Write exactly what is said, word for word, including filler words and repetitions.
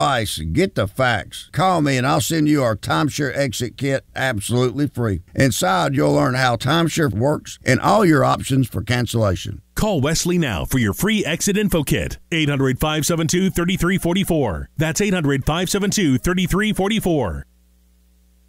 Ice, get the facts. Call me and I'll send you our timeshare exit kit absolutely free. Inside, you'll learn how timeshare works and all your options for cancellation. Call Wesley now for your free exit info kit. eight hundred, five seven two, three three four four. That's eight hundred, five seven two, three three four four.